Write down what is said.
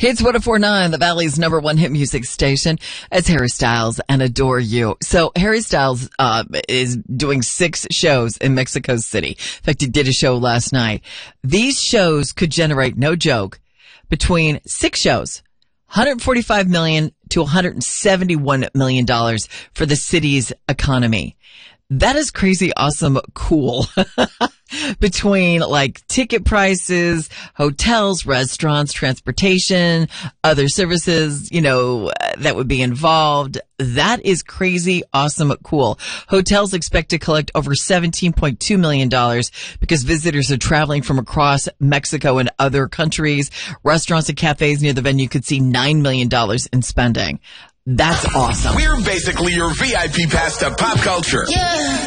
Hits 104.9, the Valley's #1 hit music station. It's Harry Styles and Adore You. So Harry Styles is doing 6 shows in Mexico City. In fact, he did a show last night. These shows could generate, no joke, between 6 shows, $145 million to $171 million for the city's economy. That is crazy, awesome, cool. Between like ticket prices, hotels, restaurants, transportation, other services, that would be involved. That is crazy, awesome, cool. Hotels expect to collect over $17.2 million because visitors are traveling from across Mexico and other countries. Restaurants and cafes near the venue could see $9 million in spending. That's awesome. We're basically your VIP pass to pop culture. Yeah.